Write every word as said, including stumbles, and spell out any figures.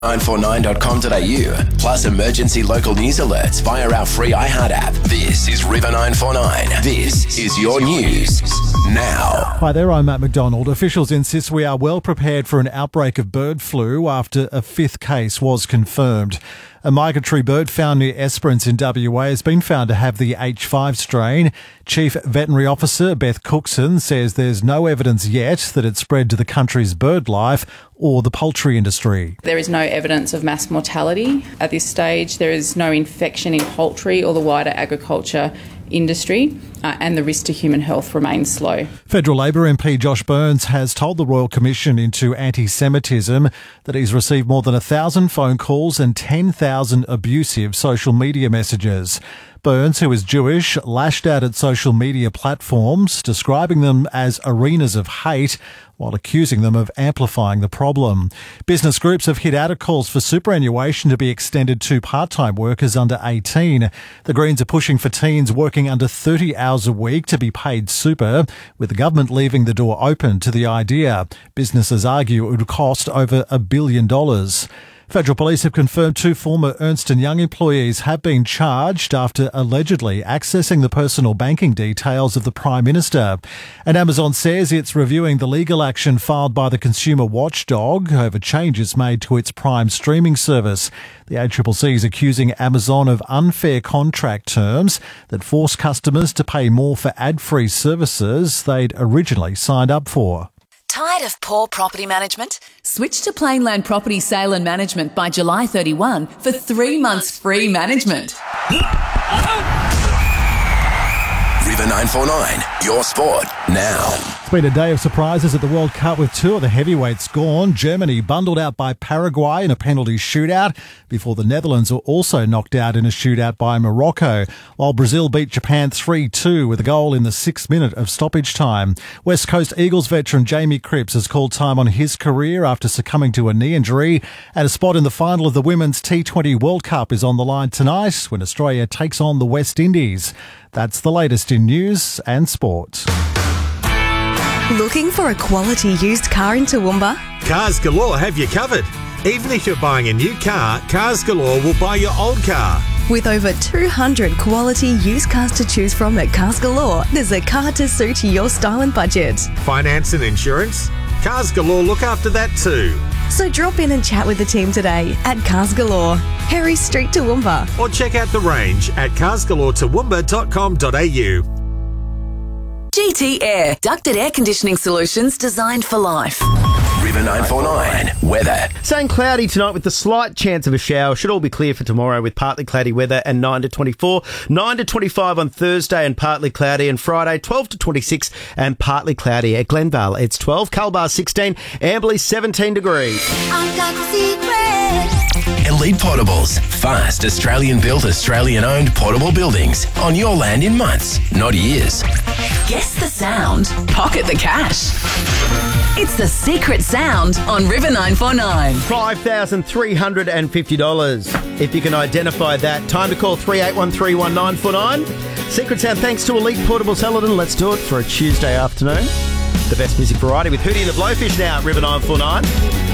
nine four nine dot com dot a u, plus emergency local news alerts via our free iHeart app. This is River nine four nine. This is your news now. Hi there, I'm Matt McDonald. Officials insist we are well prepared for an outbreak of bird flu after a fifth case was confirmed. A migratory bird found near Esperance in W A has been found to have the H five strain. Chief Veterinary Officer Beth Cookson says there's no evidence yet that it spread to the country's bird life or the poultry industry. There is no evidence of mass mortality at this stage. There is no infection in poultry or the wider agriculture industry, uh, and the risk to human health remains low. Federal Labor M P Josh Burns has told the Royal Commission into Anti-Semitism that he's received more than a thousand phone calls and ten thousand abusive social media messages. Burns, who is Jewish, lashed out at social media platforms, describing them as arenas of hate, while accusing them of amplifying the problem. Business groups have hit out at calls for superannuation to be extended to part-time workers under eighteen. The Greens are pushing for teens working under thirty hours a week to be paid super, with the government leaving the door open to the idea. Businesses argue it would cost over a billion dollars. Federal Police have confirmed two former Ernst and Young employees have been charged after allegedly accessing the personal banking details of the Prime Minister. And Amazon says it's reviewing the legal action filed by the consumer watchdog over changes made to its Prime streaming service. The A C C C is accusing Amazon of unfair contract terms that force customers to pay more for ad-free services they'd originally signed up for. Tired of poor property management? Switch to Plainland Property Sale and Management by July thirty-first for three months free management. River nine four nine, your sport now. It's been a day of surprises at the World Cup with two of the heavyweights gone. Germany bundled out by Paraguay in a penalty shootout before the Netherlands were also knocked out in a shootout by Morocco, while Brazil beat Japan three two with a goal in the sixth minute of stoppage time. West Coast Eagles veteran Jamie Cripps has called time on his career after succumbing to a knee injury, and a spot in the final of the Women's T twenty World Cup is on the line tonight when Australia takes on the West Indies. That's the latest in news and sport. Looking for a quality used car in Toowoomba? Cars Galore have you covered. Even if you're buying a new car, Cars Galore will buy your old car. With over two hundred quality used cars to choose from at Cars Galore, there's a car to suit your style and budget. Finance and insurance? Cars Galore look after that too. So drop in and chat with the team today at Cars Galore, Harry Street, Toowoomba. Or check out the range at cars galore toowoomba dot com dot a u. G T Air, ducted air conditioning solutions designed for life. River nine four nine, weather. Staying cloudy tonight with the slight chance of a shower. Should all be clear for tomorrow with partly cloudy weather and nine to twenty-four. nine to twenty-five on Thursday and partly cloudy. And Friday, twelve to twenty-six and partly cloudy. At Glenvale, it's twelve. Calabar, sixteen. Amberley, seventeen degrees. I've got secrets. Elite Portables. Fast, Australian-built, Australian-owned portable buildings on your land in months, not years. Guess the sound. Pocket the cash. It's the secret sound on River nine four nine. five thousand three hundred fifty dollars. If you can identify that, time to call three eight one three one nine four nine. Secret sound thanks to Elite Portables Helidon. Let's do it for a Tuesday afternoon. The best music variety with Hootie and the Blowfish now at River nine four nine.